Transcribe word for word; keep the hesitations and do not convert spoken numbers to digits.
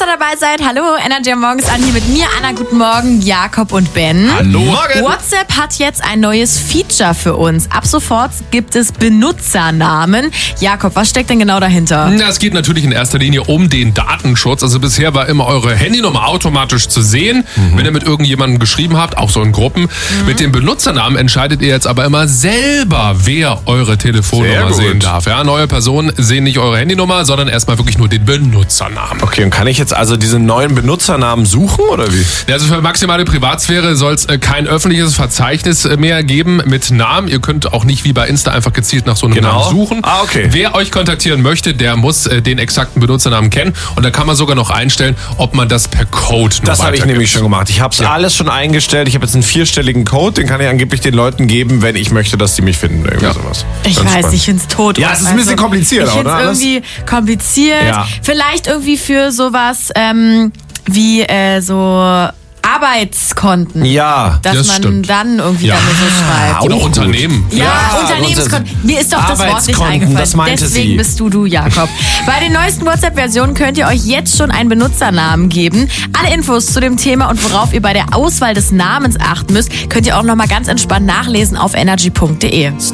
ihr dabei seid. Hallo, Energy am Morgens an hier mit mir, Anna. Guten Morgen, Jakob und Ben. Hallo. Morgen. WhatsApp hat jetzt ein neues Feature für uns. Ab sofort gibt es Benutzernamen. Jakob, was steckt denn genau dahinter? Ja, es geht natürlich in erster Linie um den Datenschutz. Also bisher war immer eure Handynummer automatisch zu sehen, mhm. wenn ihr mit irgendjemandem geschrieben habt, auch so in Gruppen. Mhm. Mit dem Benutzernamen entscheidet ihr jetzt aber immer selber, wer eure Telefonnummer sehen darf. Ja, neue Personen sehen nicht eure Handynummer, sondern erstmal wirklich nur den Benutzernamen. Okay, und kann ich jetzt also diesen neuen Benutzernamen suchen oder wie? Ja, also für maximale Privatsphäre soll es kein öffentliches Verzeichnis mehr geben mit Namen. Ihr könnt auch nicht wie bei Insta einfach gezielt nach so einem genau. Namen suchen. Ah, okay. Wer euch kontaktieren möchte, der muss den exakten Benutzernamen kennen. Und da kann man sogar noch einstellen, ob man das per Code nur Das habe ich nämlich schon gemacht. Ich habe es ja. alles schon eingestellt. Ich habe jetzt einen vierstelligen Code, den kann ich angeblich den Leuten geben, wenn ich möchte, dass die mich finden. Irgendwie ja. sowas. Ich Ganz weiß, spannend. ich finde es tot. Ja, es ist ein bisschen also, kompliziert, ich oder? Ich irgendwie kompliziert. Ja. Vielleicht irgendwie für sowas ähm, wie äh, so Arbeitskonten. Ja, dass das man stimmt. dann irgendwie ja. damit so schreibt. Oder Unternehmen. Ja, ja, Unternehmenskonten. Mir ist doch das Wort nicht eingefallen. Das meinte Deswegen sie. bist du du, Jakob. Bei den neuesten WhatsApp-Versionen könnt ihr euch jetzt schon einen Benutzernamen geben. Alle Infos zu dem Thema und worauf ihr bei der Auswahl des Namens achten müsst, könnt ihr auch nochmal ganz entspannt nachlesen auf energy punkt de.